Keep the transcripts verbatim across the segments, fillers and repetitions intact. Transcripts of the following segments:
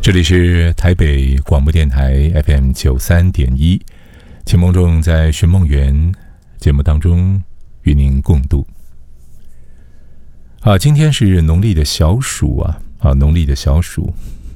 这里是台北广播电台 F M 九十三点一，秦梦仲在寻梦园节目当中与您共度。啊，今天是农历的小暑啊，啊，农历的小暑。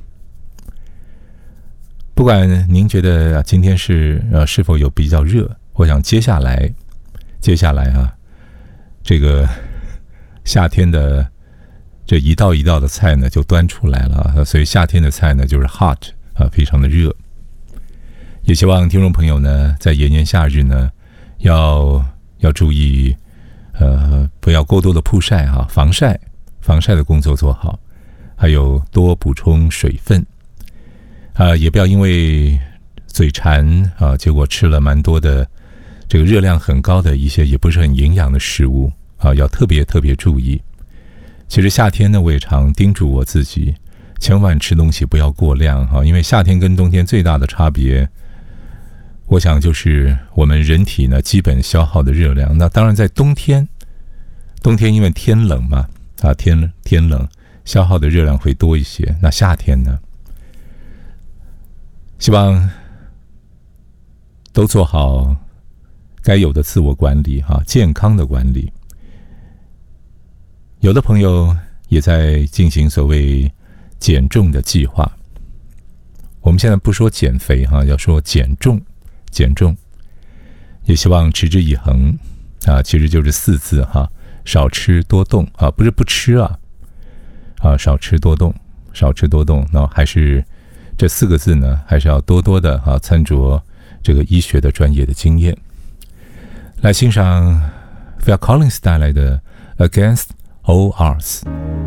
不管您觉得今天是呃是否有比较热，我想接下来，接下来啊，这个夏天的这一道一道的菜呢就端出来了，所以夏天的菜呢就是 hot 啊，非常的热。也希望听众朋友呢在炎炎夏日呢要要注意，呃，不要过多的曝晒哈、啊，防晒防晒的工作做好，还有多补充水分。啊，也不要因为嘴馋啊，结果吃了蛮多的这个热量很高的一些也不是很营养的食物啊，要特别特别注意。其实夏天呢，我也常叮嘱我自己，千万吃东西不要过量哈，因为夏天跟冬天最大的差别，我想就是我们人体呢基本消耗的热量。那当然在冬天，冬天因为天冷嘛，啊天天冷，消耗的热量会多一些。那夏天呢？希望都做好该有的自我管理哈，健康的管理。有的朋友也在进行所谓减重的计划。我们现在不说减肥哈，要说减重，减重。也希望持之以恒啊，其实就是四字哈，少吃多动啊，不是不吃啊，啊，少吃多动，少吃多动，那还是。这四个字呢，还是要多多的啊，参酌这个医学的专业的经验。来欣赏 Phil Collins 带来的《Against All Odds》。